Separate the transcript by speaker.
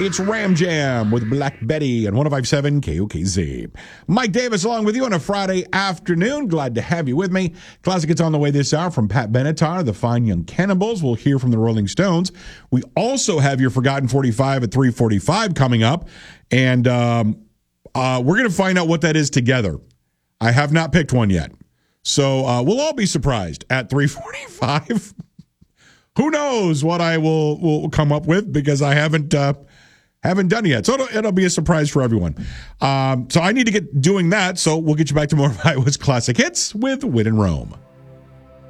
Speaker 1: It's Ram Jam with Black Betty on 105.7 KOKZ. Mike Davis along with you on a Friday afternoon. Glad to have you with me. Classic Hits on the way this hour from Pat Benatar, the Fine Young Cannibals. We'll hear from the Rolling Stones. We also have your Forgotten 45 at 3:45 coming up. And we're going to find out what that is together. I have not picked one yet. So we'll all be surprised at 3:45. Who knows what I will come up with because I haven't done it yet. So it'll be a surprise for everyone. So I need to get doing that. So we'll get you back to more of Iowa's Classic Hits with Whit and Rome.